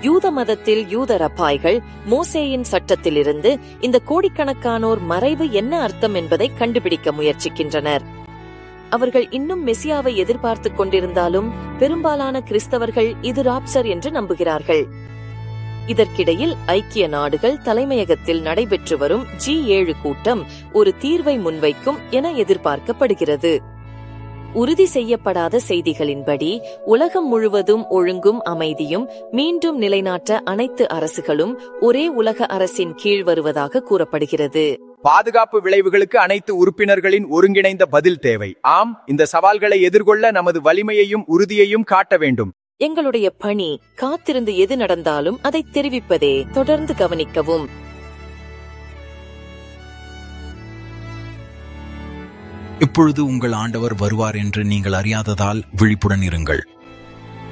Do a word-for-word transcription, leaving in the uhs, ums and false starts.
யூத மதத்தில் யூத ரப்பாய்கள் மோசேயின் சட்டத்திலிருந்து இந்த கோடிக்கணக்கானோர் மறைவு என்ன அர்த்தம் என்பதை கண்டுபிடிக்க முயற்சிக்கின்றனர். அவர்கள் இன்னும் மெசியாவை எதிர்பார்த்துக் கொண்டிருந்தாலும் பெரும்பாலான கிறிஸ்தவர்கள் இது ராப்சர் என்று நம்புகிறார்கள். இதற்கிடையில் ஐக்கிய நாடுகள் தலைமையகத்தில் நடைபெற்று வரும் ஜி ஏழு கூட்டம் ஒரு தீர்வை முன்வைக்கும் என எதிர்பார்க்கப்படுகிறது. உறுதி செய்யப்படாத செய்திகளின்படி உலகம் முழுவதும் ஒழுங்கும் அமைதியும் மீண்டும் நிலைநாட்ட அனைத்து அரசுகளும் ஒரே உலக அரசின் கீழ் வருவதாக கூறப்படுகிறது. பாதுகாப்பு விளைவுகளுக்கு அனைத்து உறுப்பினர்களின் ஒருங்கிணைந்த பதில் தேவை. ஆம், இந்த சவால்களை எதிர்கொள்ள நமது வலிமையையும் உறுதியையும் காட்ட வேண்டும். எங்களுடைய பணி காத்திருந்து எது நடந்தாலும் அதை தெரிவிப்பதே. தொடர்ந்து கவனிக்கவும். இப்பொழுது உங்கள் ஆண்டவர் வருவார் என்று நீங்கள் அறியாததால் விழிப்புடன் இருங்கள்.